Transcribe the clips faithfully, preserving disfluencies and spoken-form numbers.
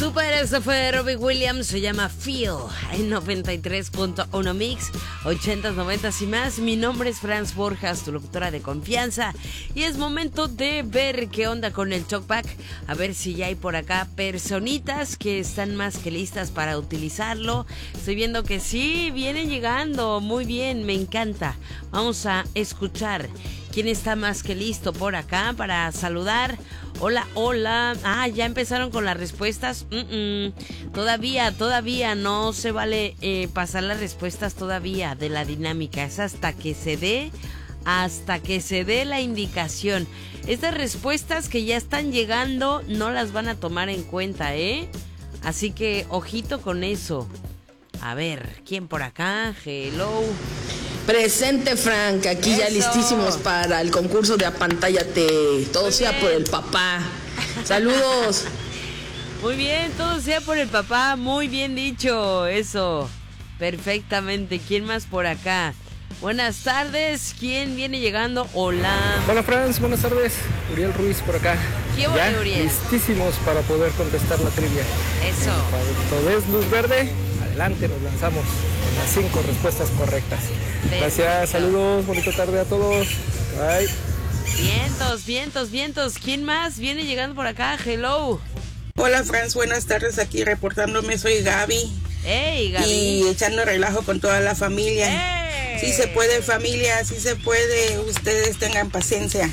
Super, eso fue Robbie Williams, se llama Feel, en noventa y tres punto uno Mix, ochentas, noventas y más. Mi nombre es Franz Borjas, tu locutora de confianza, y es momento de ver qué onda con el Talkback, a ver si ya hay por acá personitas que están más que listas para utilizarlo. Estoy viendo que sí, vienen llegando, muy bien, me encanta. Vamos a escuchar quién está más que listo por acá para saludar. Hola, hola. Ah, ya empezaron con las respuestas. Mm-mm. Todavía, todavía no se vale eh, pasar las respuestas todavía de la dinámica. Es hasta que se dé, hasta que se dé la indicación. Estas respuestas que ya están llegando no las van a tomar en cuenta, ¿eh? Así que ojito con eso. A ver, ¿quién por acá? Hello. Presente, Frank, aquí Eso. Ya listísimos para el concurso de Apantállate. Todo Muy sea bien. por el papá. Saludos. Muy bien, todo sea por el papá, muy bien dicho, eso, perfectamente. ¿Quién más por acá? Buenas tardes, ¿quién viene llegando? Hola. Hola, Franz, buenas tardes. Uriel Ruiz por acá. ¿Qué hubo, Ya Uriel? listísimos para poder contestar la trivia. Eso. Cuando es luz verde, adelante, nos lanzamos con las cinco respuestas correctas. Gracias, Perfecto. saludos, bonita tarde a todos. Bye. Vientos, vientos, vientos. ¿Quién más viene llegando por acá? Hello. Hola, Franz, buenas tardes, aquí reportándome, soy Gaby. Hey, Gaby. Y echando relajo con toda la familia. Hey. Sí se puede, familia, sí se puede, ustedes tengan paciencia.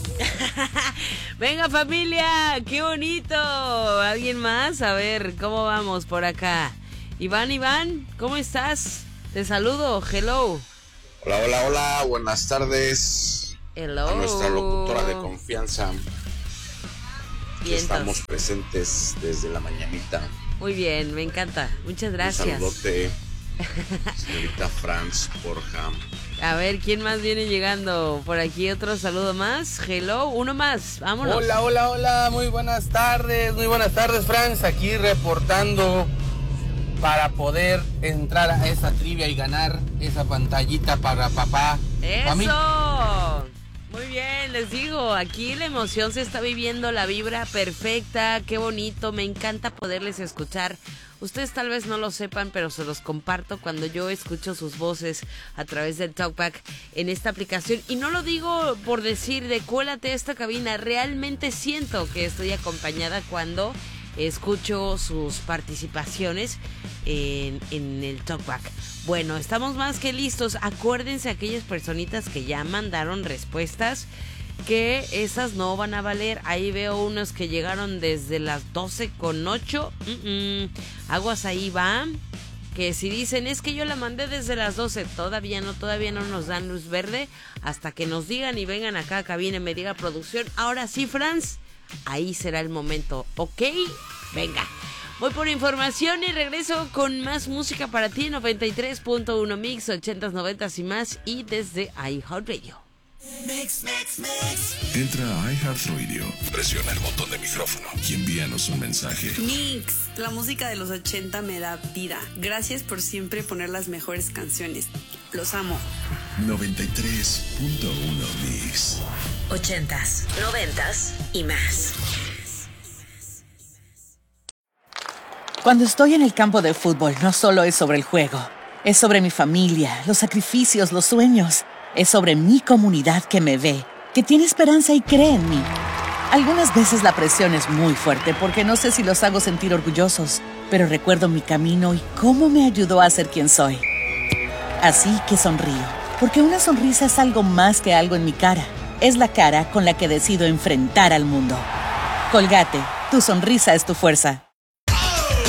Venga, familia, qué bonito. ¿Alguien más? A ver, ¿cómo vamos por acá? Iván, Iván, ¿cómo estás? Te saludo, hello. Hola, hola, hola, buenas tardes. Hello. A nuestra locutora de confianza. Aquí Vientos. estamos presentes desde la mañanita. Muy bien, me encanta. Muchas Un gracias. saludote, señorita Franz Borja. A ver, ¿quién más viene llegando? Por aquí otro saludo más. Hello, uno más. Vámonos. Hola, hola, hola, muy buenas tardes, muy buenas tardes, Franz, aquí reportando para poder entrar a esa trivia y ganar esa pantallita para papá. Pa' mí. ¡Eso! Muy bien, les digo, aquí la emoción se está viviendo, la vibra perfecta, qué bonito, me encanta poderles escuchar. Ustedes tal vez no lo sepan, pero se los comparto cuando yo escucho sus voces a través del Talkback en esta aplicación. Y no lo digo por decir de cuélate a esta cabina, realmente siento que estoy acompañada cuando escucho sus participaciones en, en el Talkback. Bueno, estamos más que listos. Acuérdense aquellas personitas que ya mandaron respuestas, que esas no van a valer. Ahí veo unos que llegaron desde las doce con ocho. Mm-mm. Aguas, ahí va. Que si dicen, es que yo la mandé desde las doce, todavía no, todavía no nos dan luz verde. Hasta que nos digan y vengan acá a cabina y me diga producción. Ahora sí, Franz, ahí será el momento, ¿ok? Venga. Voy por información y regreso con más música para ti. Noventa y tres punto uno Mix, ochentas, noventas y más. Y desde iHeartRadio. Mix, mix, mix. Entra a iHeartRadio, presiona el botón de micrófono y envíanos un mensaje. Mix, la música de los ochenta me da vida. Gracias por siempre poner las mejores canciones. Los amo. noventa y tres punto uno Mix. Ochentas, noventas y más. Cuando estoy en el campo de fútbol, no solo es sobre el juego. Es sobre mi familia, los sacrificios, los sueños. Es sobre mi comunidad que me ve, que tiene esperanza y cree en mí. Algunas veces la presión es muy fuerte porque no sé si los hago sentir orgullosos, pero recuerdo mi camino y cómo me ayudó a ser quien soy. Así que sonrío, porque una sonrisa es algo más que algo en mi cara. Es la cara con la que decido enfrentar al mundo. Colgate, tu sonrisa es tu fuerza.